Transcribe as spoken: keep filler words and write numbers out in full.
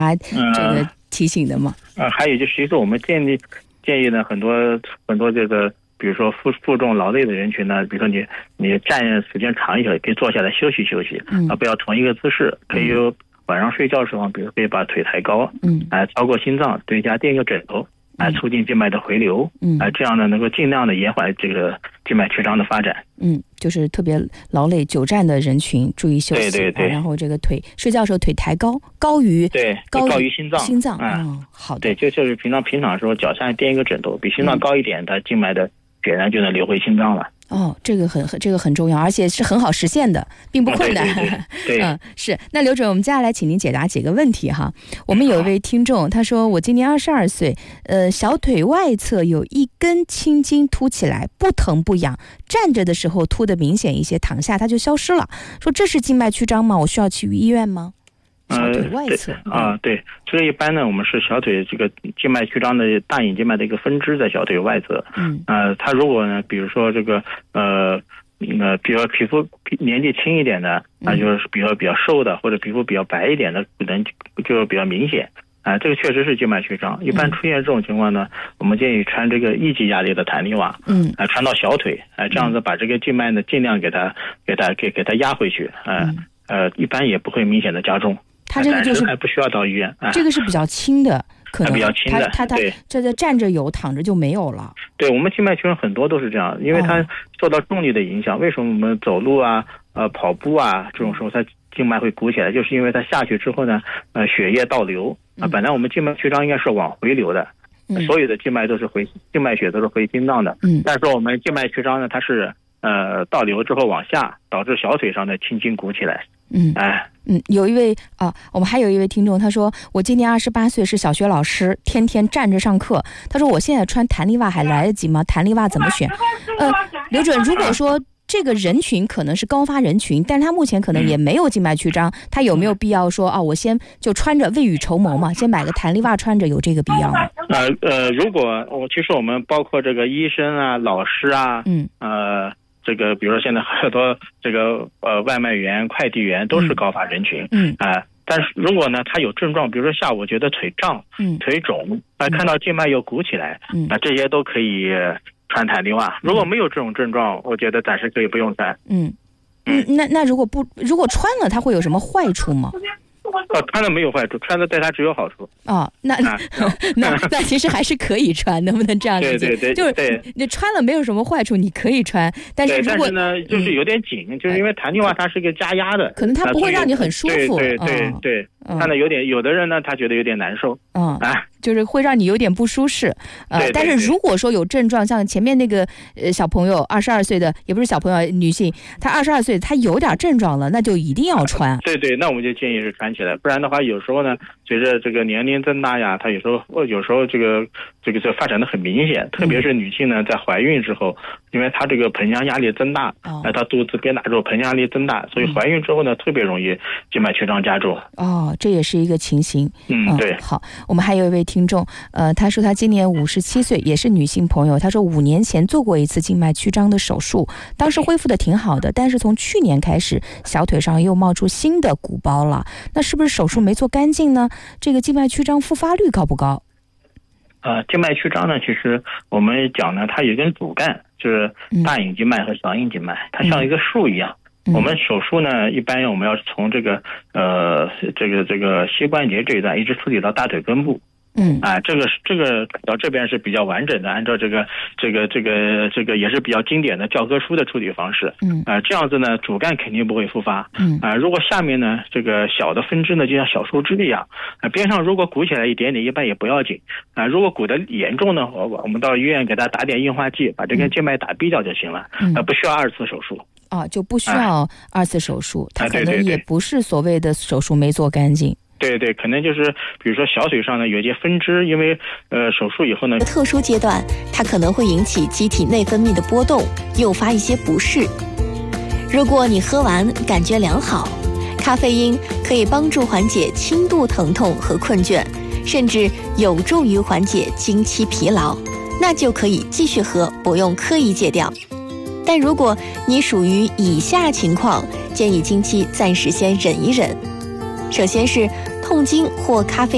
啊，这个提醒的吗？ 呃，还有就是，其实我们建议建议呢，很多很多这个，比如说负负重劳累的人群呢，比如说你你站时间长一些，可以坐下来休息休息，嗯，啊，不要同一个姿势，可以有晚上睡觉的时候，比如可以把腿抬高，嗯，啊，超过心脏，对家垫一个枕头。来促进静脉的回流，嗯，啊，这样呢能够尽量的延缓这个静脉曲张的发展。 嗯，就是特别劳累久站的人群注意休息， 对对对， 啊、然后这个腿睡觉的时候腿抬高，高于对高于高于心脏， 心脏， 嗯， 哦、好的， 对，就就是平常平常的时候脚下垫一个枕头，比心脏高一点，它静脉的血呢就能流回心脏了。 哦，这个很这个很重要，而且是很好实现的，并不困难。 对对对对嗯，是。那刘主任，我们接下来请您解答几个问题哈。我们有一位听众，他说我今年二十二岁，呃，小腿外侧有一根青筋凸起来，不疼不痒，站着的时候凸的明显一些，躺下它就消失了。说这是静脉曲张吗？我需要去医院吗？小腿外侧、 呃、啊，对，这个一般呢，我们是小腿这个静脉曲张的大隐静脉的一个分支在小腿外侧。嗯，呃，它如果呢，比如说这个呃呃，比如皮肤年纪轻一点的，那就是比如比较瘦的，或者皮肤比较白一点的，可能就比较明显。啊、呃，这个确实是静脉曲张。一般出现这种情况呢，我们建议穿这个一级压力的弹力袜，嗯，啊、呃，穿到小腿，啊、呃，这样子把这个静脉呢尽量给它给它给给它压回去，啊、呃，呃，一般也不会明显的加重。 他这个就是还不需要到医院， 这个是比较轻的，可能比较轻的， 他他他这在站着有，躺着就没有了。 对，我们静脉曲张很多都是这样，因为它受到重力的影响。哦、为什么我们走路啊、呃跑步啊这种时候，它静脉会鼓起来，就是因为它下去之后呢，呃血液倒流啊、呃。本来我们静脉曲张应该是往回流的，嗯、所有的静脉都是回静脉血都是回心脏的。嗯，但是我们静脉曲张呢，它是呃倒流之后往下，导致小腿上的青筋鼓起来。 嗯，哎，嗯，有一位啊，我们还有一位听众，他说我今年二十八岁，是小学老师，天天站着上课。他说我现在穿弹力袜还来得及吗？弹力袜怎么选？呃，刘准，如果说这个人群可能是高发人群，但是他目前可能也没有静脉曲张，他有没有必要说啊，我先就穿着未雨绸缪嘛，先买个弹力袜穿着，有这个必要吗？ 呃呃，如果我其实我们包括这个医生啊、老师啊，嗯，呃。这个比如说现在很多这个呃外卖员、快递员都是高发人群，嗯啊、呃，但是如果呢他有症状，比如说下午觉得腿胀、嗯腿肿，啊、呃、看到静脉又鼓起来，嗯那这些都可以穿弹力袜。如果没有这种症状，我觉得暂时可以不用穿。 嗯嗯，那那如果不如果穿了，它会有什么坏处吗？ 哦，穿了没有坏处，穿了对它只有好处。 哦，那、啊、那那其实还是可以穿，能不能这样理解？ 对对对， 就是你穿了没有什么坏处，你可以穿，但是如果但是呢，就是有点紧，嗯、就是因为弹力袜它是个加压的， 可能它不会让你很舒服。 对对对对，哦、它呢有点，有的人呢他觉得有点难受。嗯啊。 就是会让你有点不舒适，呃， 对对对， 但是如果说有症状，像前面那个呃小朋友，二十二岁的，也不是小朋友，女性，她二十二岁，她有点症状了，那就一定要穿。 对对，那我们就建议是穿起来，不然的话，有时候呢，随着这个年龄增大呀，她有时候有时候这个这个这发展的很明显，特别是女性呢，在怀孕之后，因为她这个盆腔压力增大，哎、哦，她肚子变大之后，盆腔压力增大，所以怀孕之后呢，嗯、特别容易静脉曲张加重。 哦，这也是一个情形。 嗯，对。 好，我们还有一位听众，呃，他说他今年五十七岁，也是女性朋友。他说五年前做过一次静脉曲张的手术，当时恢复的挺好的，但是从去年开始，小腿上又冒出新的鼓包了。那是不是手术没做干净呢？这个静脉曲张复发率高不高？ 呃，静脉曲张呢，其实我们讲呢，它有一根主干，就是大隐静脉和小隐静脉，嗯、它像一个树一样。我们手术呢，一般我们要从这个呃这个这个膝关节这一段一直处理到大腿根部。嗯啊，这个这个到这边是比较完整的，按照这个这个这个这个也是比较经典的教科书的处理方式。嗯啊，这样子呢，主干肯定不会复发。嗯啊，如果下面呢这个小的分支呢，就像小树枝一样，啊边上如果鼓起来一点点，一般也不要紧。啊，如果鼓得严重呢，我我们到医院给他打点硬化剂，把这根静脉打闭掉就行了。嗯，啊，不需要二次手术。 啊，就不需要二次手术，它可能也不是所谓的手术没做干净。 对对，可能就是比如说小腿上呢有一些分支，因为呃手术以后呢， 特殊阶段它可能会引起机体内分泌的波动，诱发一些不适。如果你喝完感觉良好，咖啡因可以帮助缓解轻度疼痛和困倦，甚至有助于缓解经期疲劳，那就可以继续喝，不用刻意戒掉。但如果你属于以下情况，建议经期暂时先忍一忍。首先是痛经或咖啡